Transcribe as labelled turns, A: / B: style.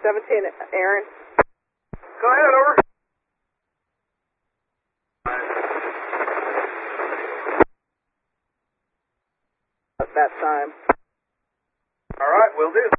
A: 17, Aaron.
B: Go ahead, over.
A: At that time.
B: All right, will do.